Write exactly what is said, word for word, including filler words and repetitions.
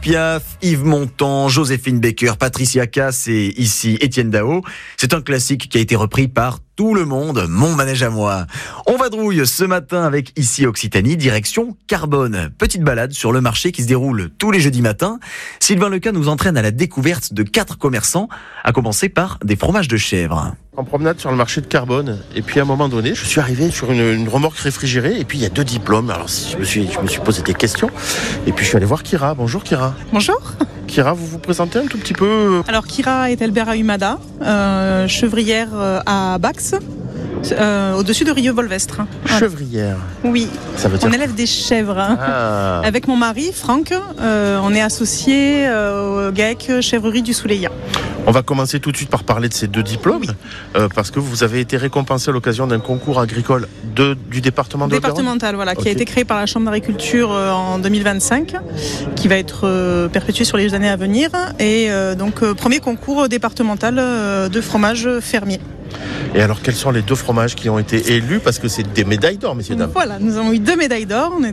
Piaf, Yves Montand, Joséphine Baker, Patricia Cass et ici Étienne Dao. C'est un classique qui a été repris par tout le monde, Mon manège à moi. On vadrouille ce matin avec ici Occitanie, direction Carbone. Petite balade sur le marché qui se déroule tous les jeudis matins. Sylvain Leca nous entraîne à la découverte de quatre commerçants, à commencer par des fromages de chèvre. En promenade sur le marché de Carbone, et puis à un moment donné, je suis arrivé sur une, une remorque réfrigérée, et puis il y a deux diplômes. Alors je me suis, je me suis posé des questions, et puis je suis allé voir Kira. Bonjour Kira. Bonjour. Kira, vous vous présentez un tout petit peu? Alors Kira est Elbera Humada, euh, chevrière euh, à Bax, euh, au-dessus de Rieux-Volvestre. Voilà. Chevrière. Oui, Ça veut dire on élève des chèvres. Hein. Ah. Avec mon mari, Franck, euh, on est associés euh, au G A E C Chèvrerie du Souleya. On va commencer tout de suite par parler de ces deux diplômes, Oui. euh, parce que vous avez été récompensé à l'occasion d'un concours agricole de, du département de Haute-Garonne. Départemental, voilà, Ok. qui a été créé par la Chambre d'agriculture euh, en deux mille vingt-cinq, qui va être euh, perpétué sur les années à venir. Et euh, donc, euh, premier concours départemental euh, de fromage fermier. Et alors, quels sont les deux fromages qui ont été élus? Parce que c'est des médailles d'or, messieurs, dames. Voilà, nous avons eu deux médailles d'or. On est